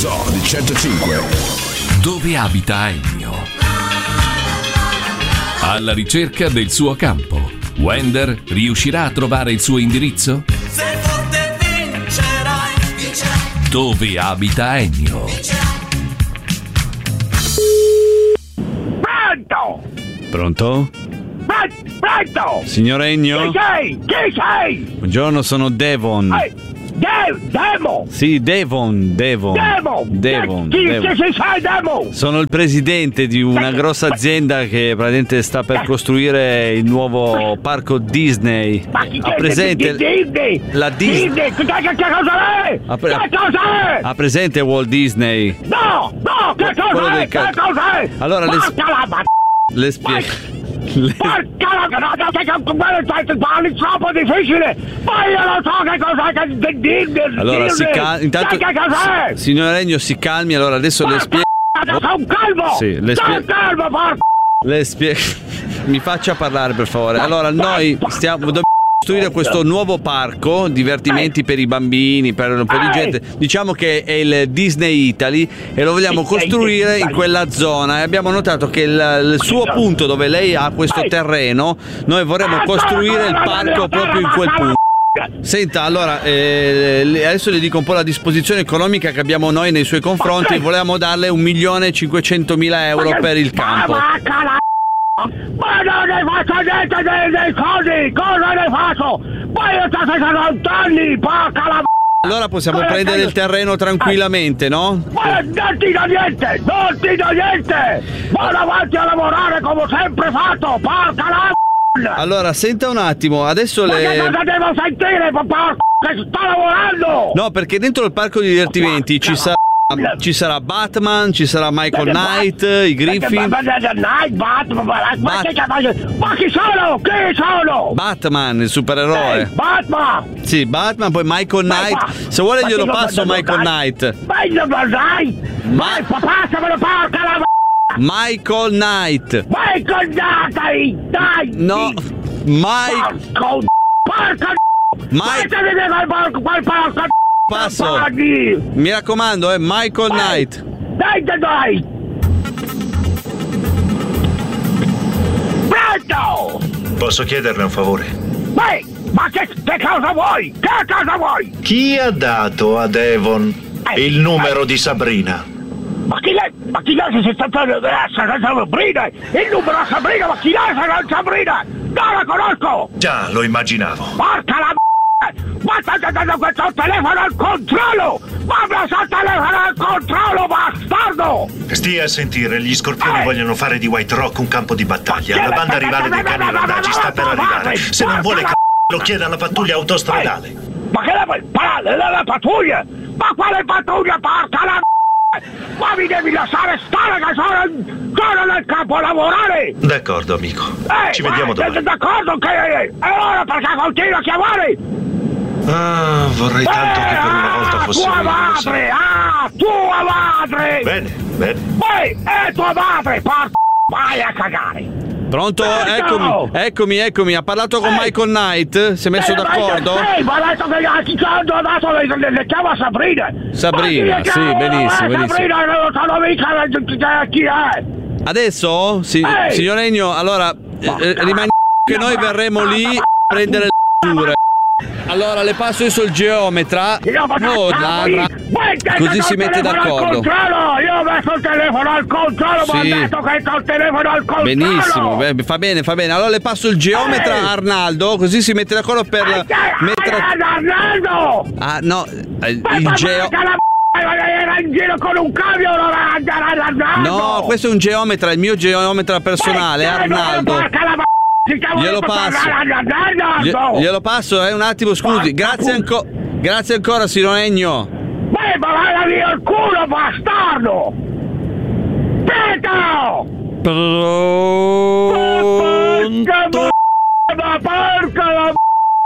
Zoo di 105. Dove abita Ennio? Alla ricerca del suo campo. Wender riuscirà a trovare il suo indirizzo? Se forte vincerai. Dove abita Ennio? Pronto? Pronto? Signor Ennio? Chi sei? Chi sei? Buongiorno, sono Devon. Demo? Sì, Devon. Chi sei, Demo? Sono il presidente di una grossa azienda che praticamente sta per costruire il nuovo parco Disney. Ma chi Ha presente Disney? la Disney? Che cosa è? Ha Che cosa è? Ha presente Walt Disney? No, che cosa è? Che cosa è? Allora le spiego. Porca la parli troppo difficile! Ma io non so che cos'è che Disney! Allora si calmi. Intanto, che cos'è? signor Ennio, si calmi. Allora adesso le spiego. Sono un calvo! Sì, sono un calvo, porca! Le spiego. Mi faccia parlare, per favore. Allora, noi dobbiamo costruire questo nuovo parco, divertimenti per i bambini, per un po' di gente. Diciamo che è il Disney Italy e lo vogliamo costruire in quella zona. E abbiamo notato che il suo punto dove lei ha questo terreno, noi vorremmo costruire il parco proprio in quel punto. Senta, allora, adesso le dico un po' la disposizione economica che abbiamo noi nei suoi confronti. Volevamo darle 1.500.000 euro per il campo. Ma non ne faccio niente dei cosi! Cosa ne faccio? Ma io sto 60 anni, porca la Allora possiamo prendere il terreno tranquillamente, no? Ma non ti do niente! Non ti do niente! Vado avanti a lavorare come ho sempre fatto, porca la Allora, senta un attimo, adesso Ma che cosa devo sentire, porca che sto lavorando! No, perché dentro il parco di divertimenti ci sarà Batman, ci sarà Michael Knight, i Griffin. Ma chi sono? Chi sono? Batman, il supereroe. Batman! Sì, Batman, poi Michael Knight. Se vuole glielo passo Michael Knight. Passamelo, porca la Michael Knight. Michael Knight, dai! No, Porca Passo. Mi raccomando, Michael Knight. Dai! Pronto! Posso chiederle un favore? Beh, ma che cosa vuoi? Che cosa vuoi? Chi ha dato a Devon il numero di Sabrina? Ma chi lei si sta Sabrina? Il numero a Sabrina, ma chi lei sarà Sabrina? Non la conosco! Già, lo immaginavo. Porca la ma sta dando questo telefono al controllo! Ma questo telefono al controllo, bastardo! Stia a sentire, gli scorpioni vogliono fare di White Rock un campo di battaglia. La banda rivale dei cani randaggi sta per arrivare. Se non vuole lo chiede alla pattuglia autostradale. Ma che la pattuglia? Ma quale pattuglia, porca la ma mi devi lasciare stare che sono nel campo a lavorare! D'accordo, amico. Ci vediamo dopo. D'accordo che... E allora perché continui a chiamare? Ah, vorrei tanto che per una volta fosse tua madre! Tua madre! Bene. Poi è tua madre, porca... Vai a cagare! Pronto? Eccomi. Ha parlato con Michael Knight? Si è messo d'accordo? Sì, ma ha detto che adesso le chiama Sabrina. Sabrina, sì, benissimo. Sabrina, non so mica chi è. Adesso, signor Ennio, allora, rimane che noi verremo lì a prendere le misure. Allora le passo adesso il geometra. Così si mette d'accordo. Io ho messo il telefono al controllo, ma ho detto che ho il telefono al controllo. Benissimo, fa bene. Allora le passo il geometra a Arnaldo, così si mette d'accordo per mettere. Arnaldo! Ah no, il era in giro con un camion, No, questo è un geometra, il mio geometra personale, Arnaldo. Glielo passo, un attimo, scusi. Grazie ancora, signor Ennio. Beh, ma vai via il culo, bastardo! Pronto! Porca la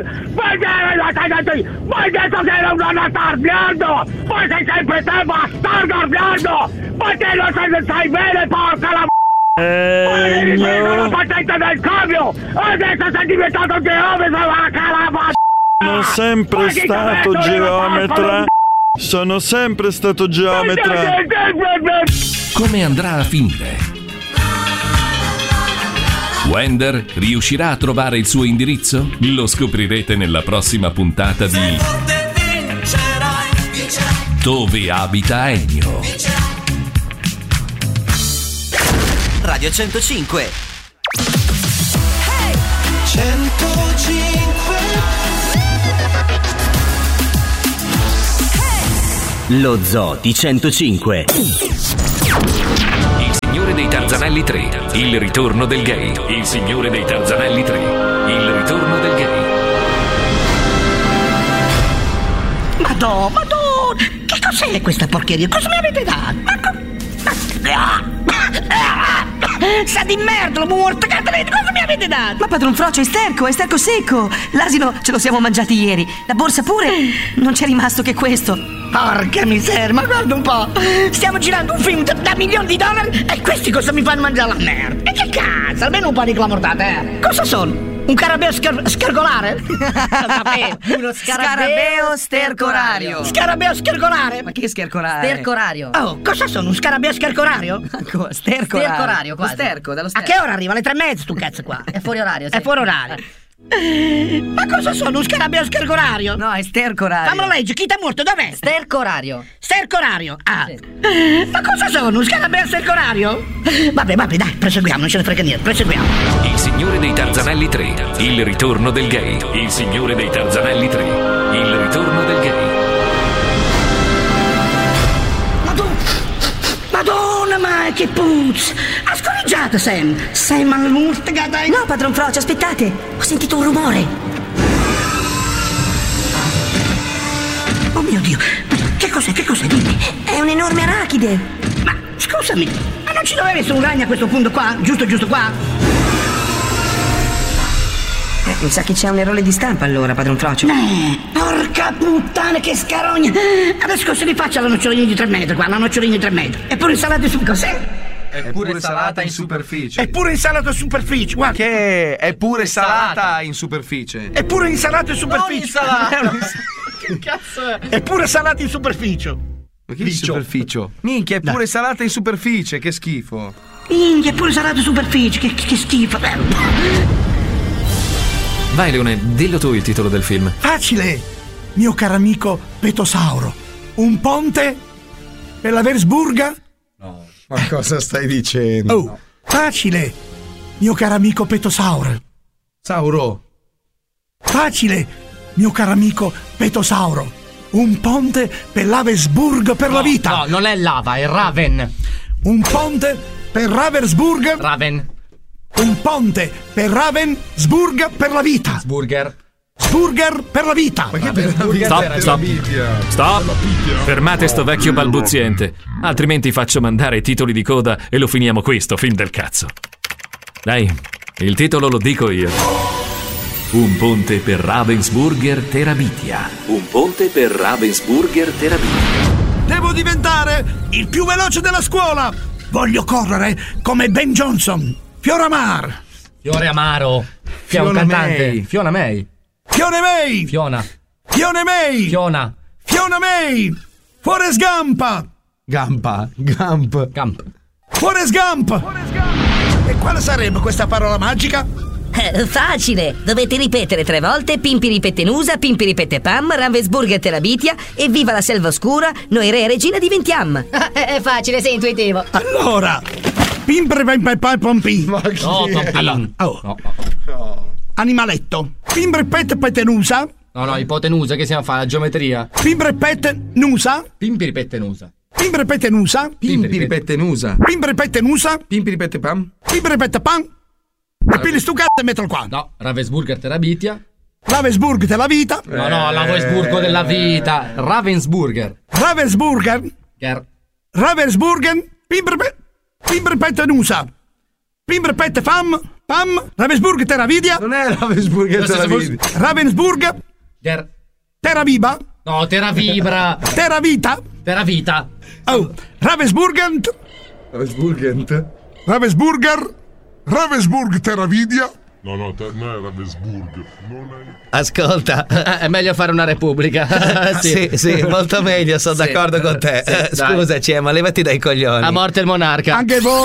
ma hai detto che era una Arnaldo! Poi sei sempre te, bastardo Arnaldo! Ma te lo sai bene, porca la la patente del cambio! Adesso sei diventato geometra, vacca la Sono sempre stato geometra. Sono sempre stato geometra. Come andrà a finire? Wender riuscirà a trovare il suo indirizzo? Lo scoprirete nella prossima puntata di Dove abita Ennio? Radio 105. 105. Lo Zoo di 105. Il Signore dei Tarzanelli 3. Il ritorno del gay. Il Signore dei Tarzanelli 3. Il ritorno del gay. Madonna! Che cos'è questa porcheria? Cosa mi avete dato? Sa di merda, l'ho morto, cosa mi avete dato? Ma padron Frocio, è sterco secco. L'asino ce lo siamo mangiati ieri. La borsa pure. Non c'è rimasto che questo. Porca miseria, ma guarda un po'. Stiamo girando un film da milioni di dollari e questi cosa mi fanno mangiare la merda? E che cazzo, almeno un po' di clamortate, Cosa sono? Un scarabeo schergolare? Uno scarabeo stercorario. Scarabeo schergolare? Ma che schercorario? Stercorario. Oh, cosa sono? Un scarabeo schercorario? Stercorario, quasi. Dallo A che ora arriva? Alle 3:30 tu cazzo qua? È fuori orario, sì. È fuori orario. Ma cosa sono? Un scarabeo schergorario? No, è stercorario. Fammelo leggere, chi t'è morto? Dov'è? Stercorario. Stercorario? Ah. Sì. Ma cosa sono? Un scarabeo stercorario? Vabbè, dai, proseguiamo, non ce ne frega niente, proseguiamo. Il Signore dei Tarzanelli 3. Il ritorno del gay. Il Signore dei Tarzanelli 3. Il ritorno del gay. Madonna, ma che puzza! Ha scorreggiato, Sam! Sei malmustagata! No, padron Frocio, aspettate! Ho sentito un rumore! Oh mio Dio! Che cos'è? Dimmi! È un enorme arachide! Ma scusami, ma non ci doveva essere un ragno a questo punto qua? Giusto qua? Mi sa che c'è un errore di stampa allora, padron Frocio. Porca puttana, che scarogna! Adesso cosa li faccio alla nocciolina di 3 metri qua? La nocciolina di 3 metri. Eppure insalata su... Cos'è? È pure salata in superficie. È pure insalata in superficie, guarda. Che è pure salata in superficie. È pure insalata in superficie. Che cazzo è? È pure salata in superficie. Ma che superficie? Minchia, è pure salata in superficie, che schifo. Minchia, è pure salata in superficie, che schifo. Vai Leone, dillo tu il titolo del film. Facile, mio caro amico Petosauro. Un ponte per la Versburga? No, ma cosa stai dicendo? Oh, facile, mio caro amico Petosauro. Sauro. Facile, mio caro amico Petosauro. Un ponte per l'Avesburg per la vita. No, non è lava, è Raven. Un ponte per Ravensburg. Raven. Un ponte per Ravensburg per la vita. Sburger per la vita. Ma che per la vita? Stop. Fermate sto vecchio balbuziente, altrimenti faccio mandare i titoli di coda e lo finiamo qui sto film del cazzo. Dai, il titolo lo dico io. Un ponte per Ravensburger Terabitia. Un ponte per Ravensburger Terabitia. Devo diventare il più veloce della scuola. Voglio correre come Ben Johnson. Fiore Amaro. Che è un cantante. Fiona May. Fiona May. Forrest Gump. Forrest Gump. E quale sarebbe questa parola magica? Facile, dovete ripetere 3 volte Pimpiripettenusa, Pimpiripette-Pam, Ravensburger Terabitia e viva la selva oscura, noi re e regina diventiam. È facile, sei intuitivo. Allora, No, animaletto. Pimprepettenusa. No, ipotenusa, che stiamo a fare? La geometria. Pimprepettenusa. Pimpiripettenusa. Pimpiripettenusa. Pimpiripettepam. E pili stu cazzo e mettilo qua. No, Ravensburger Terabitia. Ravensburg della vita. No, Ravensburgo della vita. Ravensburger. Pimprepettenusa. Pimprepettefam. Ravensburg Teravidia. Non è Ravensburg Teravidia. Ravensburg Teraviba. No, Teravibra. Teravita. Oh, Ravensburg Teravidia. No, noi a Ravensburg. Ascolta, è meglio fare una repubblica. sì, molto meglio, sono d'accordo con te. Sì, Scusaci, ma levati dai coglioni. A morte il monarca. Anche voi.